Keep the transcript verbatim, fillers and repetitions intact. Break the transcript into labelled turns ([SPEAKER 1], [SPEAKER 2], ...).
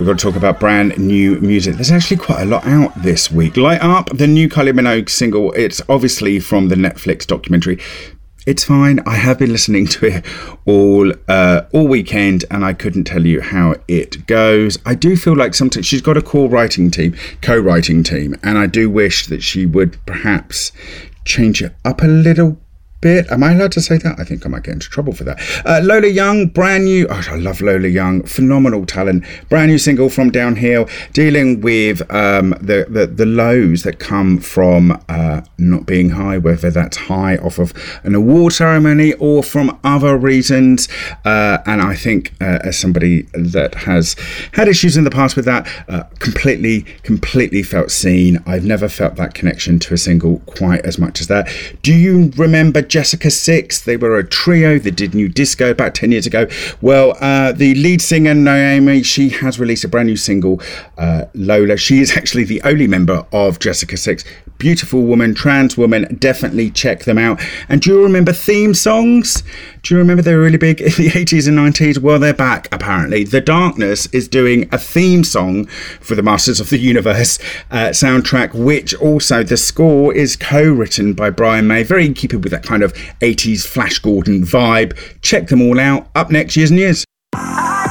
[SPEAKER 1] we've got to talk about brand new music. There's actually quite a lot out this week. Light Up, the new Kylie Minogue single. It's obviously from the Netflix documentary. It's fine. I have been listening to it all uh, all weekend, and I couldn't tell you how it goes. I do feel like sometimes she's got a cool writing team, co-writing team, and I do wish that she would perhaps change it up a little bit. Am I allowed to say that? I think I might get into trouble for that. Uh, Lola Young, brand new. Oh, I love Lola Young. Phenomenal talent. Brand new single from Downhill, dealing with um, the, the the lows that come from uh, not being high, whether that's high off of an award ceremony or from other reasons. Uh, and I think uh, as somebody that has had issues in the past with that, uh, completely, completely felt seen. I've never felt that connection to a single quite as much as that. Do you remember Jessica Six? They were a trio that did new disco about ten years ago. Well, uh, the lead singer, Naomi, she has released a brand new single, uh, Lola. She is actually the only member of Jessica Six. Beautiful woman, trans woman. Definitely check them out. And do you remember theme songs? Do you remember they were really big in the eighties and nineties? Well, they're back, apparently. The Darkness is doing a theme song for the Masters of the Universe uh, soundtrack, which also the score is co-written by Brian May. Very in keeping with that kind of eighties Flash Gordon vibe. Check them all out. Up next, Years and Years.